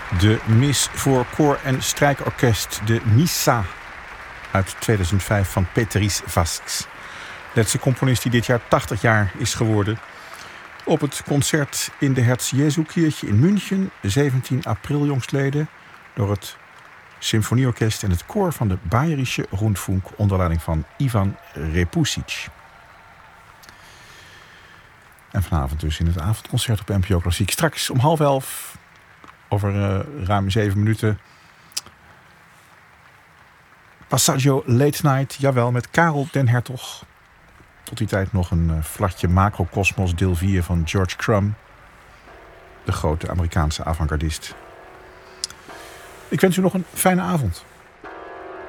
De mis voor koor- en strijkorkest, de Missa uit 2005 van Peteris Vasks. Letze componist die dit jaar 80 jaar is geworden. Op het concert in de Herz-Jesu-Kirche in München, 17 april jongstleden, door het symfonieorkest en het koor van de Bayerische Rundfunk onder leiding van Ivan Repusic. En vanavond dus in het avondconcert op NPO Klassiek. Straks om 10:30, over ruim 7 minuten, Passaggio Late Night, jawel, met Karel den Hertog. Tot die tijd nog een flatje Macrocosmos deel 4 van George Crumb, de grote Amerikaanse avant-gardist. Ik wens u nog een fijne avond.